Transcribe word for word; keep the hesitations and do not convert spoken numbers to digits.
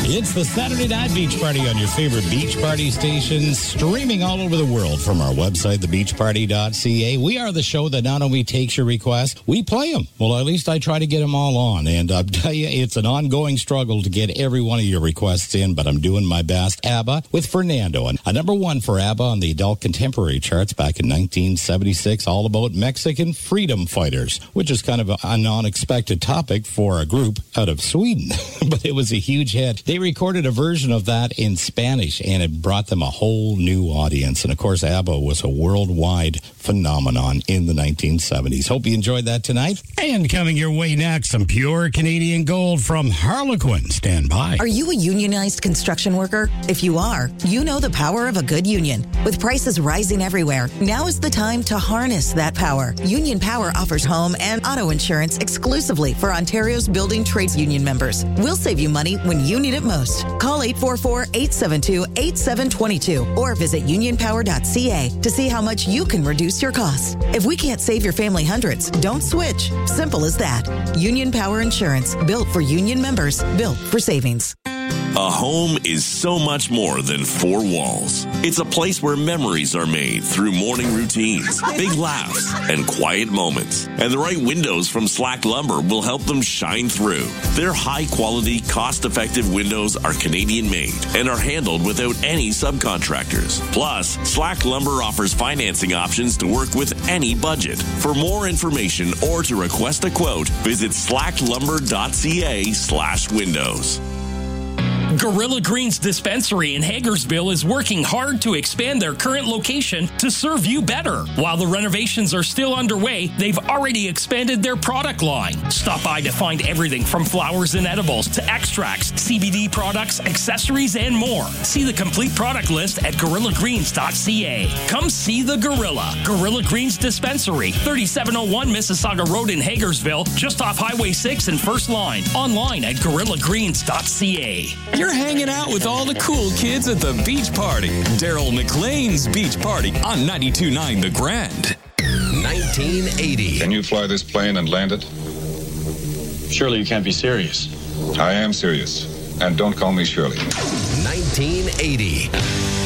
It's the Saturday Night Beach Party on your favorite beach party stations, streaming all over the world from our website, the beach party dot c a. We are the show that not only takes your requests, we play them. Well, at least I try to get them all on. And I'll tell you, it's an ongoing struggle to get every one of your requests in, but I'm doing my best. ABBA with Fernando. And a number one for ABBA on the adult contemporary charts back in nineteen seventy-six, all about Mexican freedom fighters, which is kind of an unexpected topic for a group out of Sweden. But it was a huge hit. They recorded a version of that in Spanish, and it brought them a whole new audience. And, of course, ABBA was a worldwide phenomenon in the nineteen seventies. Hope you enjoyed that tonight. And coming your way next, some pure Canadian gold from Harlequin. Stand by. Are you a unionized construction worker? If you are, you know the power of a good union. With prices rising everywhere, now is the time to harness that power. Union Power offers home and auto insurance exclusively for Ontario's building trades union members. We'll save you money when you need it most. Call eight four four, eight seven two, eight seven two two or visit union power dot c a to see how much you can reduce your costs. If we can't save your family hundreds, don't switch. Simple as that. Union Power Insurance, built for union members, built for savings. A home is so much more than four walls. It's a place where memories are made through morning routines, big laughs, and quiet moments. And the right windows from Slack Lumber will help them shine through. Their high-quality, cost-effective windows are Canadian-made and are handled without any subcontractors. Plus, Slack Lumber offers financing options to work with any budget. For more information or to request a quote, visit slack lumber dot c a slash windows. Gorilla Greens Dispensary in Hagersville is working hard to expand their current location to serve you better. While the renovations are still underway, they've already expanded their product line. Stop by to find everything from flowers and edibles to extracts, C B D products, accessories, and more. See the complete product list at gorilla greens dot c a. Come see the Gorilla. Gorilla Greens Dispensary, thirty-seven oh one Mississauga Road in Hagersville, just off Highway six and First Line. Online at gorilla greens dot c a. You're hanging out with all the cool kids at the Beach Party. Daryl McLean's Beach Party on ninety-two point nine The Grand. nineteen eighty. Can you fly this plane and land it? Surely you can't be serious. I am serious. And don't call me Shirley. nineteen eighty.